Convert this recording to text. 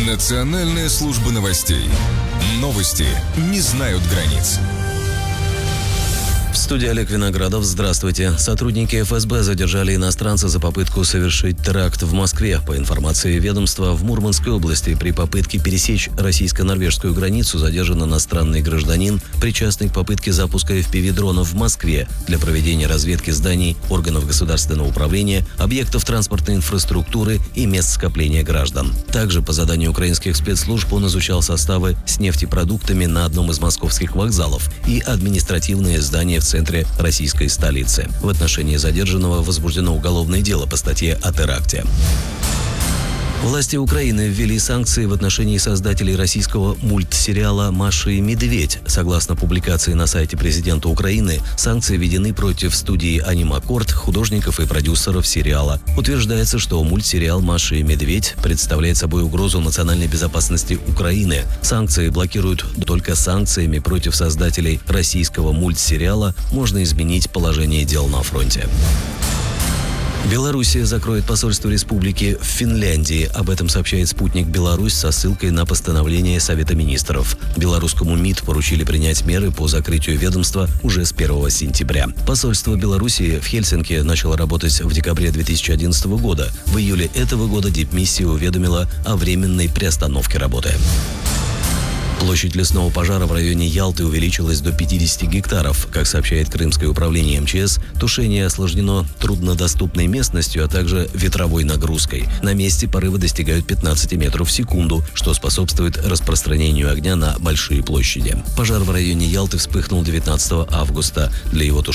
Национальная служба новостей. Новости не знают границ. В студии Олег Виноградов. Здравствуйте. Сотрудники ФСБ задержали иностранца за попытку совершить теракт в Москве. По информации ведомства, в Мурманской области при попытке пересечь российско-норвежскую границу задержан иностранный гражданин, причастный к попытке запуска FPV-дронов в Москве для проведения разведки зданий органов государственного управления, объектов транспортной инфраструктуры и мест скопления граждан. Также по заданию украинских спецслужб он изучал составы с нефтепродуктами на одном из московских вокзалов и административные здания в центре российской столицы. В отношении задержанного возбуждено уголовное дело по статье о теракте. Власти Украины ввели санкции в отношении создателей российского мультсериала «Маша и Медведь». Согласно публикации на сайте президента Украины, санкции введены против студии «Анимакорд», художников и продюсеров сериала. Утверждается, что мультсериал «Маша и Медведь» представляет собой угрозу национальной безопасности Украины. Санкции блокируют. Только санкциями против создателей российского мультсериала можно изменить положение дел на фронте. Белоруссия закроет посольство республики в Финляндии. Об этом сообщает «Спутник Беларусь» со ссылкой на постановление Совета министров. Белорусскому МИД поручили принять меры по закрытию ведомства уже с 1 сентября. Посольство Белоруссии в Хельсинки начало работать в декабре 2011 года. В июле этого года дипмиссия уведомила о временной приостановке работы. Площадь лесного пожара в районе Ялты увеличилась до 50 гектаров. Как сообщает Крымское управление МЧС, тушение осложнено труднодоступной местностью, а также ветровой нагрузкой. На месте порывы достигают 15 метров в секунду, что способствует распространению огня на большие площади. Пожар в районе Ялты вспыхнул 19 августа. Для его тушения